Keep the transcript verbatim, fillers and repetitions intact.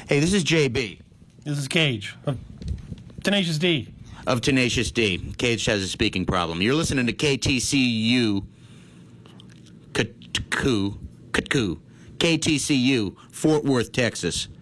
Hey, this is J B. This is Cage of Tenacious D. Of Tenacious D. Cage has a speaking problem. You're listening to K T C U. K T C U. K T C U, Fort Worth, Texas.